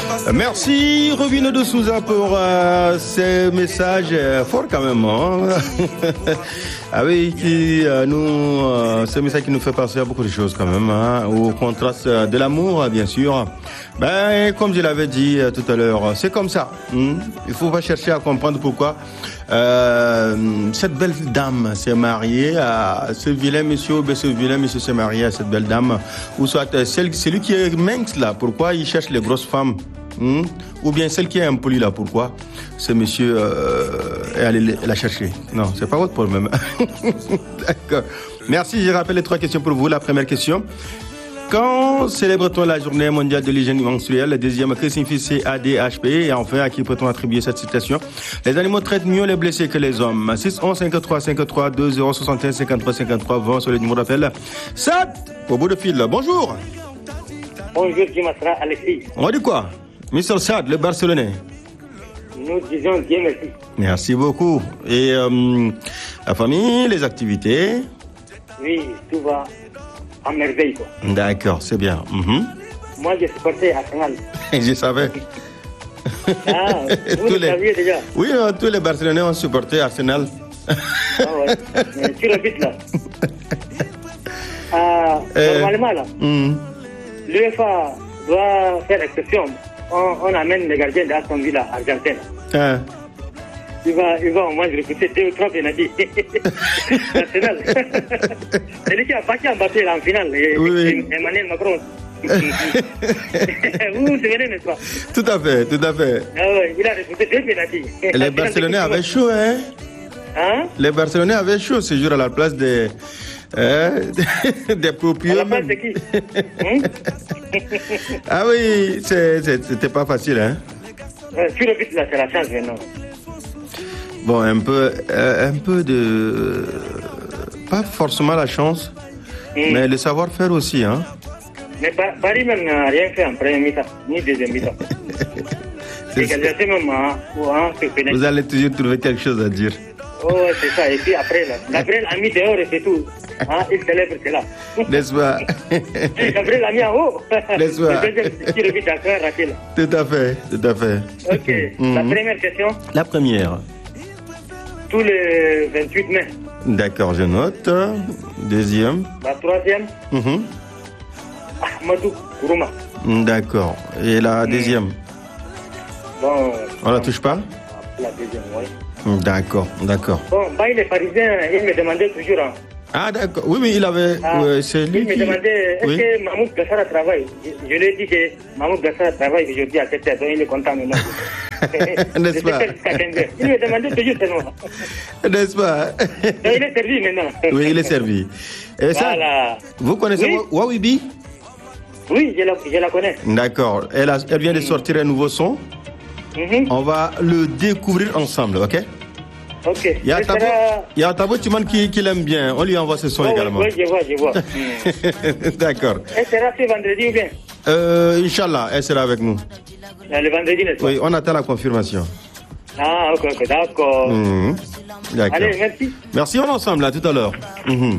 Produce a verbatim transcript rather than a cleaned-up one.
Merci Robin de Souza pour euh, ces messages euh, forts quand même. Hein. Ah oui, qui euh, nous, euh, ce message qui nous fait penser à beaucoup de choses quand même, hein, au contraste de l'amour, bien sûr. Ben, comme je l'avais dit euh, tout à l'heure, c'est comme ça. Hein. Il faut pas chercher à comprendre pourquoi euh, cette belle dame s'est mariée à ce vilain monsieur, ou ce vilain monsieur s'est marié à cette belle dame, ou soit euh, celle, celui qui est mince là, pourquoi il cherche les grosses femmes. Mmh. Ou bien celle qui est impolie là, pourquoi ce monsieur euh, est allé la chercher? Non, c'est pas votre problème. D'accord. Merci, je rappelle les trois questions pour vous. La première question: quand célèbre-t-on la journée mondiale de l'hygiène menstruelle? La deuxième, que signifie C A D H P? Et enfin, à qui peut-on attribuer cette citation? Les animaux traitent mieux les blessés que les hommes. six onze cinquante-trois cinquante-trois deux zéro soixante et un cinquante-trois cinquante-trois vingt sur le numéro d'appel. Sad, au bout de fil. Bonjour. Bonjour, Jimasra Alexis. On dit quoi? Mister Sad, le Barcelonais. Nous disons Dieu merci. Merci beaucoup. Et euh, la famille, les activités? Oui, tout va en merveille, quoi. D'accord, c'est bien. Mm-hmm. Moi, je supportais Arsenal. Je savais. Ah, vous le les... saviez déjà. Oui, euh, tous les Barcelonais ont supporté Arsenal. Ah ouais, mais tu le vite là. Ah, euh, normalement là, mm. l'UEFA doit faire exception. On, on amène les gardiens d'Aston Villa, Argentine. Ah. Il va, il va au moins recruter deux ou trois pénaltys. Arsenal. C'est lui qui a battu Mbappé là en finale. Et, oui, oui. Emmanuel Macron. Vous vous souvenez, n'est-ce pas? Tout à fait, tout à fait. Ah ouais, il a recruté deux pénaltys. Les Barcelonais avaient chaud, hein? Hein? Les Barcelonais avaient chaud ce jour à la place des... Euh, des proprios. À la place de qui? Hum? Ah oui, c'est, c'est, c'était pas facile, hein? Euh, sur le but, là, c'est la chance maintenant. Bon, un peu, euh, un peu de... Pas forcément la chance, hum. mais le savoir-faire aussi, hein? Mais Paris même n'a rien fait en première mi-temps, ni deuxième mi-temps. Égalisation même, hein, hein, vous allez toujours trouver quelque chose à dire. Oh, c'est ça. Et puis après, là, Gabriel a mis dehors et c'est tout. Hein, il célèbre cela. N'est-ce pas? Gabriel a mis en haut. N'est-ce pas? Tout à fait, tout à fait. Ok. Mm-hmm. La première question? La première. Tous les vingt-huit mai. D'accord, je note. Deuxième. La troisième? Mm-hmm. Ahmadou Kourouma. D'accord. Et la deuxième? Mm. Bon. On la touche pas? La deuxième, oui. D'accord, d'accord. Bon, bah, il est parisien, il me demandait toujours. Hein. Ah, d'accord. Oui, mais il avait. Ah, ouais, c'est lui il me qui... demandait est-ce oui. que Mahmoud Gassara travaille. Je, je lui ai dit que Mahmoud Gassara travaille aujourd'hui à sept heures, donc il est content maintenant. N'est-ce pas? Il me demandait toujours seulement. N'est-ce pas? Donc il est servi maintenant. Oui, il est servi. Et ça, voilà. Vous connaissez oui. Wawibi? Oui, je la, je la connais. D'accord. Elle, a, elle vient de sortir un nouveau son. Mm-hmm. On va le découvrir ensemble, ok? Ok. Il y a Tabo, sera... Tabo Tuman qui, qui l'aime bien. On lui envoie ce son oh, également. Oui, je vois, je vois. D'accord. Elle sera ce vendredi ou bien? euh, Inch'Allah, elle sera avec nous. Le vendredi, n'est-ce pas? Oui, on attend la confirmation. Ah, ok, ok, d'accord. Mm-hmm. D'accord. Allez, merci. Merci, on est ensemble là tout à l'heure. Mm-hmm.